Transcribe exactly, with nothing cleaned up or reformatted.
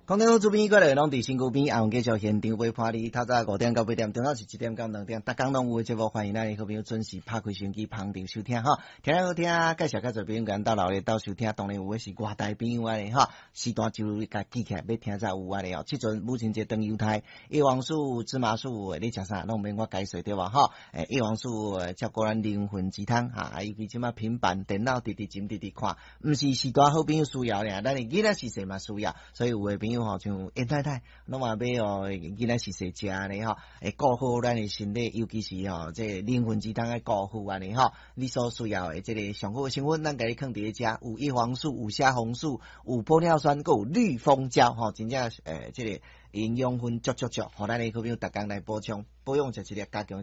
广电好主编过来，拢伫身躯边，后继续现场买破哩。透早五點到八點，中晝是一點到兩點，逐工攏有誒節目，歡迎咱誒好朋友準時拍開收音機旁邊收聽吼。聽好聽，介紹較濟朋友間到樓咧到收聽，當然有誒是外台朋友安尼吼。時段就甲記起來，要聽才有安尼哦。即陣母親節當猶太，葉黃素、芝麻素，你食啥？攏免我解說對吧？吼，誒，葉黃素照顧咱靈魂雞湯哈，尤其即馬平板電腦直直斟直直看，毋是時段好朋友需要咧，咱誒囡仔時勢嘛需要，所以有誒朋友。吼，像袁太太，攏話要哦，囡仔是食食安尼吼，會顧好咱誒身體，尤其是吼，即係靈魂之湯愛顧好安尼吼。你所需要誒，即個上好誒成分，咱家己放佇咧食，有葉黃素，有蝦紅素，有玻尿酸，閣有綠蜂膠，吼，真正誒，即個營養分足足足，互咱誒好朋友逐工來補充，保養就一個加強。